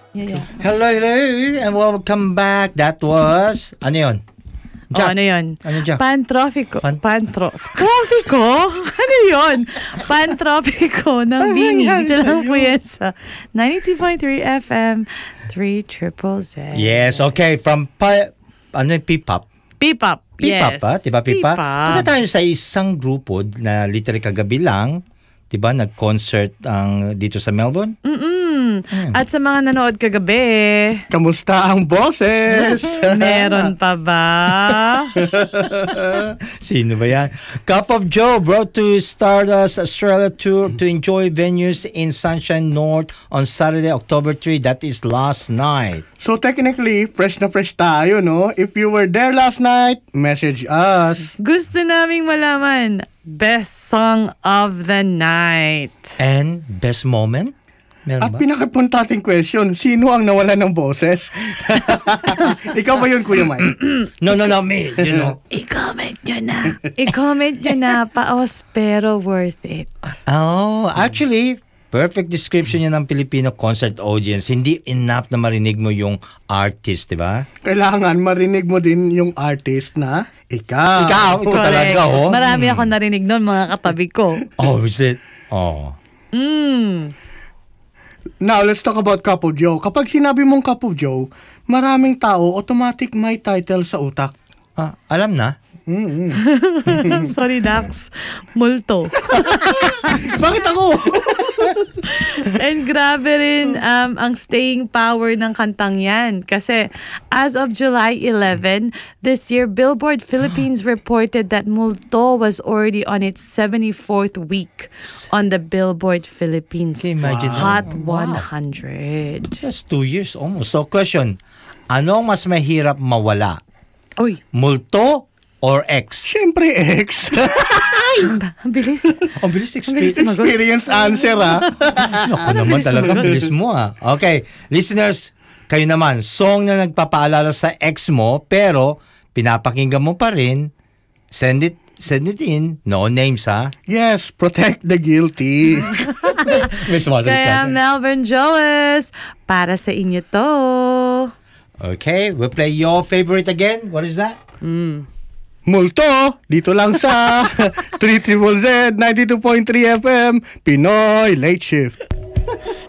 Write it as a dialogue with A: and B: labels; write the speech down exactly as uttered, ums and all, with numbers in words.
A: Yeah, yeah.
B: Hello, hello, and welcome back. That was, ano yun?
A: Jack. Oh, ano yun?
B: Ano, Jack?
A: Pantrofico.
B: Pan-
A: Pantro... Trofico? Ano yun? Pantrofico ng Bini. Dito lang po yan sa ninety-two point three F M, three Triple Z.
B: Yes, okay. From, pa, ano yung P-pop?
A: P-pop.
B: P-pop,
A: Yes.
B: ha? Diba, P-pop?
A: P-pop.
B: Punta tayo sa isang grupo na literally kagabi lang, diba, nag-concert ang dito sa Melbourne.
A: Mm-mm. At sa mga nanood kagabi,
C: kamusta ang boses?
A: meron pa ba?
B: Sino ba yan? Cup of Joe brought to Stardust Australia Tour to enjoy venues in Sunshine North on Saturday, October third. That is last night.
C: So technically, fresh na fresh tayo, no? If you were there last night, message us.
A: Gusto naming malaman, best song of the night.
B: And best moment? Meron
C: At
B: ba?
C: pinakapuntating question, sino ang nawala ng boses? Ikaw ba yun, Kuya Mike?
B: No, no, no, me. You know.
A: I-comment nyo na. I-comment nyo na, paos pero worth it.
B: Oh, actually, perfect description yan ng Filipino concert audience. Hindi enough na marinig mo yung artist, di ba?
C: Kailangan marinig mo din yung artist na ikaw.
B: Ikaw, ikaw talaga, oh.
A: Marami ako narinig nun, mga katabi ko.
B: Oh, is it? Oh.
A: Mm.
C: Now, let's talk about Cup of Joe. Kapag sinabi mong Cup of Joe, maraming tao automatic may title sa utak.
B: Ah, alam na.
C: Mm-hmm.
A: Sorry, Dax. Multo.
C: Bakit ako?
A: And grabe rin um, ang staying power ng kantang yan. Kasi as of July eleventh, this year, Billboard Philippines reported that Multo was already on its seventy-fourth week on the Billboard Philippines
B: Can you imagine
A: Hot
B: that?
A: one hundred.
B: Just two years almost. So question, ano ang mas mahirap mawala?
A: Uy,
B: Multo or X?
C: Siyempre, ex.
A: ang bilis.
B: Ang bilis
A: Ang bilis
B: experience.
A: sumagot.
C: Experience answer, ah.
B: Ako naman talaga, bilis mo ah. Okay, listeners, kayo naman, song na nagpapaalala sa ex mo, pero pinapakinggan mo pa rin, send it, send it in, no names ha.
C: Yes, protect the guilty.
B: May sumasagot
A: Kaya
B: ka.
A: Melvin Joes, para sa inyo to.
B: Okay, we'll play your favorite again. What is that?
A: Mm.
C: Multo, dito lang sa three Triple Z, ninety-two point three F M, Pinoy Late Shift.